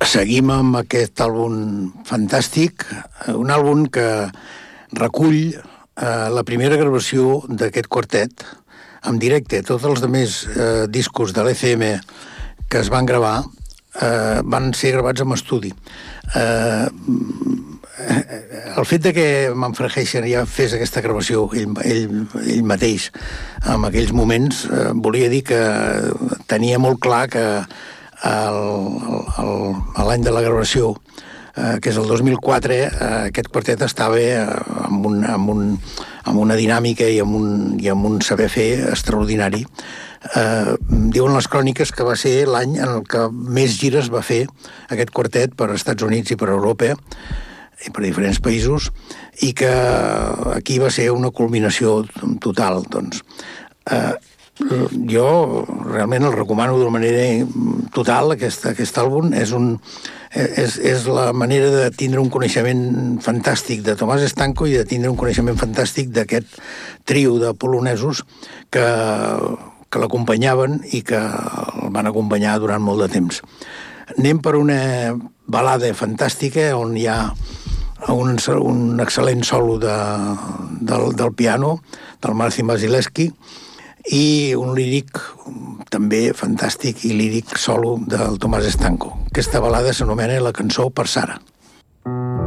Seguim amb aquest àlbum fantàstic, un àlbum que recull la primera gravació d'aquest quartet en directe. Tots els altres discos de l'ECM que es van gravar van ser gravats en estudi. El fet de que Manfred Eicher ja fes aquesta gravació ell mateix en aquells moments volia dir que tenia molt clar que l'any de la gravació, que és el 2004, aquest quartet estava amb una dinàmica i amb un saber fer extraordinari. Diuen les cròniques que va ser l'any en el que més gires va fer aquest quartet per Estats Units i per Europa i per diferents països, i que aquí va ser una culminació total. Doncs jo realment el recomano d'una manera total. Aquest àlbum és la manera de tindre un coneixement fantàstic de Tomàs Stanko i de tindre un coneixement fantàstic d'aquest trio de polonesos que l'acompanyaven i que el van acompanyar durant molt de temps. Anem per una balada fantàstica on hi ha un excel·lent solo del piano del Marcin Basilewski i un líric també fantàstic i líric solo del Tomàs Stanko. Aquesta balada s'anomena La cançó per Sara.